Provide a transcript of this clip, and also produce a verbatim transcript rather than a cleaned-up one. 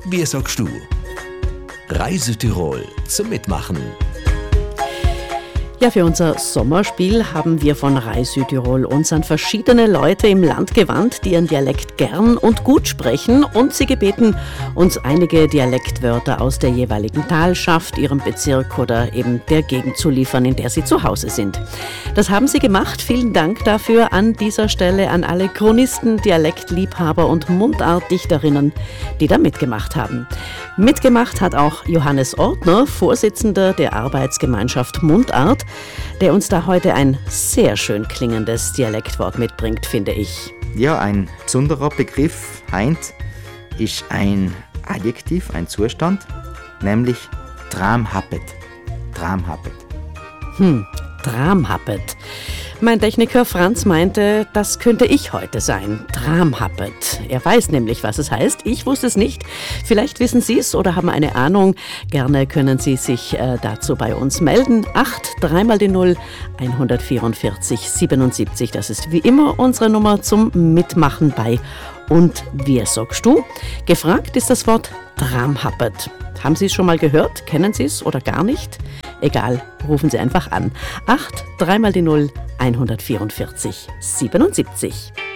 Wie sagst du? Reisetirol zum Mitmachen. Ja, für unser Sommerspiel haben wir von Reisütirol uns an verschiedene Leute im Land gewandt, die ihren Dialekt gern und gut sprechen, und sie gebeten, uns einige Dialektwörter aus der jeweiligen Talschaft, ihrem Bezirk oder eben der Gegend zu liefern, in der sie zu Hause sind. Das haben sie gemacht. Vielen Dank dafür an dieser Stelle an alle Chronisten, Dialektliebhaber und Mundartdichterinnen, die da mitgemacht haben. Mitgemacht hat auch Johannes Ortner, Vorsitzender der Arbeitsgemeinschaft Mundart, der uns da heute ein sehr schön klingendes Dialektwort mitbringt, finde ich. Ja, ein besonderer Begriff heint ist ein Adjektiv, ein Zustand, nämlich Tramhappet. Tramhappet. Hm, Tramhappet. Mein Techniker Franz meinte, das könnte ich heute sein. Tramhappet. Er weiß nämlich, was es heißt. Ich wusste es nicht. Vielleicht wissen Sie es oder haben eine Ahnung. Gerne können Sie sich äh, dazu bei uns melden. acht, dreimal die null, hundertvierundvierzig, siebenundsiebzig. Das ist wie immer unsere Nummer zum Mitmachen bei Und wie sagst du? Gefragt ist das Wort Tramhappet. Haben Sie es schon mal gehört? Kennen Sie es oder gar nicht? Egal, rufen Sie einfach an. acht, dreimal die null, hundertvierundvierzig, siebenundsiebzig.